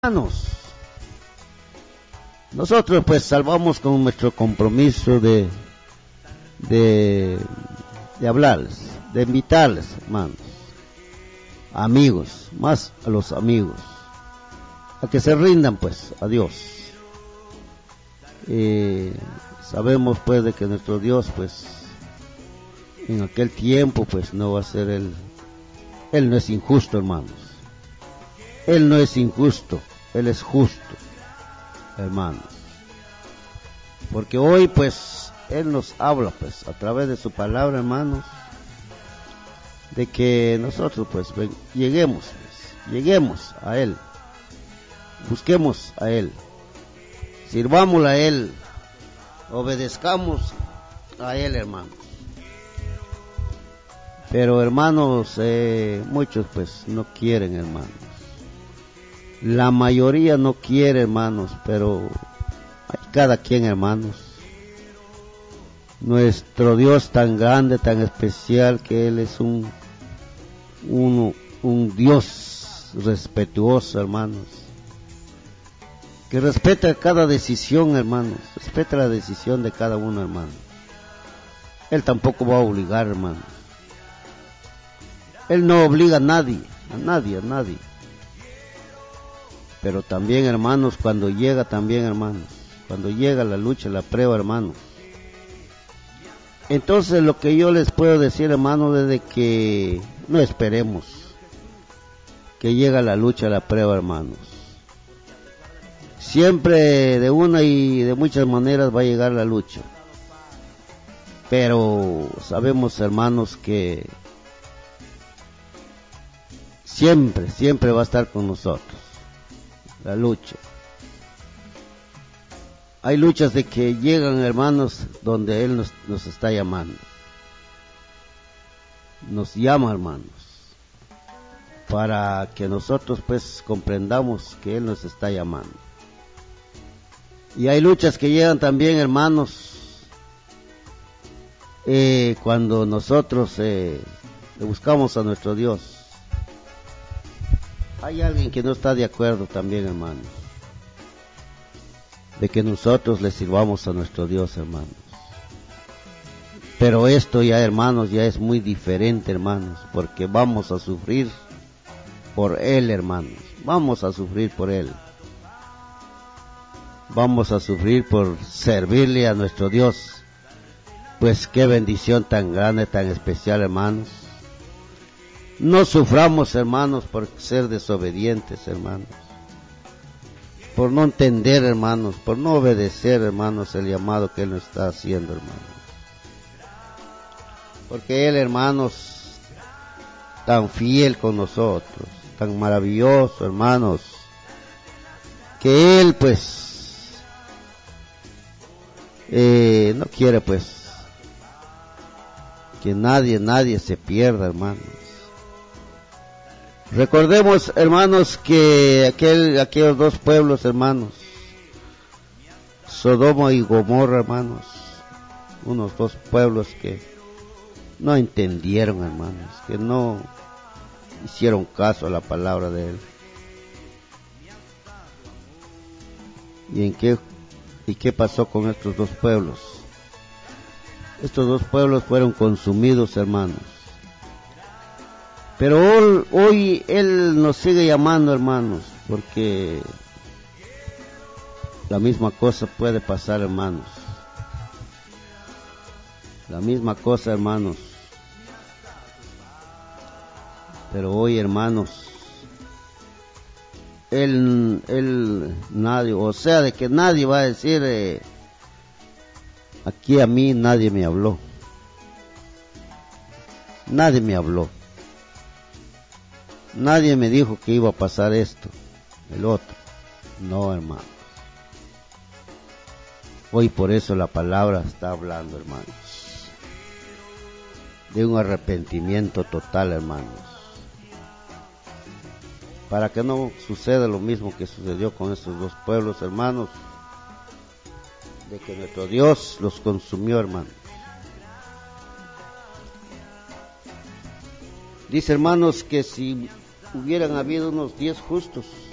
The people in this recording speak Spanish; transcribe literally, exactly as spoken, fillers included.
Hermanos, nosotros pues salvamos con nuestro compromiso de, de, de hablarles, de invitarles, hermanos, amigos, más a los amigos, a que se rindan pues a Dios. Eh, sabemos pues de que nuestro Dios pues en aquel tiempo pues no va a ser Él, Él no es injusto, hermanos, Él no es injusto, Él es justo, hermanos. Porque hoy pues Él nos habla pues a través de su palabra, hermanos, de que nosotros pues ven, lleguemos, pues, lleguemos a Él, busquemos a Él, sirvámosle a Él, obedezcamos a Él, hermanos. Pero hermanos, eh, muchos pues no quieren, hermanos. La mayoría no quiere, hermanos, pero hay cada quien, hermanos. Nuestro Dios tan grande, tan especial, que Él es un, un, un Dios respetuoso, hermanos. Que respeta cada decisión, hermanos. Respeta la decisión de cada uno, hermanos. Él tampoco va a obligar, hermanos. Él no obliga a nadie, a nadie, a nadie. Pero también, hermanos, cuando llega también, hermanos, cuando llega la lucha, la prueba, hermanos. Entonces lo que yo les puedo decir, hermanos, es de que no esperemos que llegue la lucha, la prueba, hermanos. Siempre de una y de muchas maneras va a llegar la lucha. Pero sabemos, hermanos, que siempre, siempre va a estar con nosotros la lucha. Hay luchas de que llegan, hermanos, donde Él nos, nos está llamando. Nos llama, hermanos, para que nosotros pues comprendamos que Él nos está llamando. Y hay luchas que llegan también, hermanos, eh, cuando nosotros eh, le buscamos a nuestro Dios. Hay alguien que no está de acuerdo también, hermanos, de que nosotros le sirvamos a nuestro Dios, hermanos. Pero esto ya, hermanos, ya es muy diferente, hermanos, porque vamos a sufrir por Él, hermanos. Vamos a sufrir por Él. Vamos a sufrir por servirle a nuestro Dios. Pues qué bendición tan grande, tan especial, hermanos. No suframos, hermanos, por ser desobedientes, hermanos. Por no entender, hermanos, por no obedecer, hermanos, el llamado que Él nos está haciendo, hermanos. Porque Él, hermanos, tan fiel con nosotros, tan maravilloso, hermanos, que Él, pues, eh, no quiere, pues, que nadie, nadie se pierda, hermanos. Recordemos, hermanos, que aquel, aquellos dos pueblos, hermanos, Sodoma y Gomorra, hermanos, unos dos pueblos que no entendieron, hermanos, que no hicieron caso a la palabra de Él. ¿Y en qué, y qué pasó con estos dos pueblos? Estos dos pueblos fueron consumidos, hermanos. Pero hoy, hoy Él nos sigue llamando, hermanos, porque la misma cosa puede pasar, hermanos. La misma cosa, hermanos. Pero hoy, hermanos, Él, Él, nadie, o sea, de que nadie va a decir, eh, aquí a mí nadie me habló. Nadie me habló. Nadie me dijo que iba a pasar esto, el otro. No, hermanos. Hoy por eso la palabra está hablando, hermanos, de un arrepentimiento total, hermanos. Para que no suceda lo mismo que sucedió con estos dos pueblos, hermanos, de que nuestro Dios los consumió, hermanos. Dice, hermanos, que si hubieran habido unos diez justos,